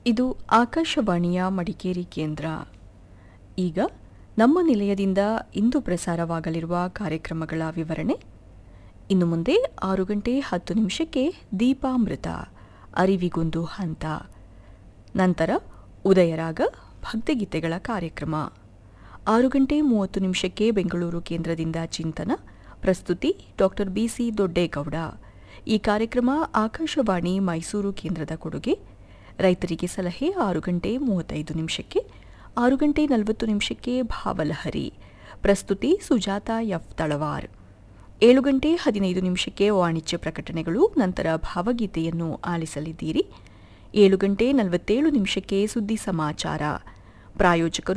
ಇದು ಆಕಾಶವಾಣಿಯ ಮಡಿಕೇರಿ ಕೇಂದ್ರ. ಈಗ ನಮ್ಮ ನಿಲಯದಿಂದ ಇಂದು ಪ್ರಸಾರವಾಗಲಿರುವ ಕಾರ್ಯಕ್ರಮಗಳ ವಿವರಣೆ. ಇನ್ನು ಮುಂದೆ 6:10 ದೀಪಾಮೃತ ಅರಿವಿಗೊಂದು ಹಂತ, ನಂತರ ಉದಯರಾಗ ಭಕ್ತಿಗೀತೆಗಳ ಕಾರ್ಯಕ್ರಮ. 6:30 ಬೆಂಗಳೂರು ಕೇಂದ್ರದಿಂದ ಚಿಂತನ, ಪ್ರಸ್ತುತಿ ಡಾ ಬಿಸಿ ದೊಡ್ಡೇಗೌಡ. ಈ ಕಾರ್ಯಕ್ರಮ ಆಕಾಶವಾಣಿ ಮೈಸೂರು ಕೇಂದ್ರದ ಕೊಡುಗೆ. ರೈತರಿಗೆ ಸಲಹೆ 6:35. 6:40 ಭಾವಲಹರಿ, ಪ್ರಸ್ತುತಿ ಸುಜಾತ ಎಫ್ ತಳವಾರ್. 7:15 ವಾಣಿಜ್ಯ ಪ್ರಕಟಣೆಗಳು, ನಂತರ ಭಾವಗೀತೆಯನ್ನು ಆಲಿಸಲಿದ್ದೀರಿ. 7:47 ಸುದ್ದಿ ಸಮಾಚಾರ. ಪ್ರಾಯೋಜಕರು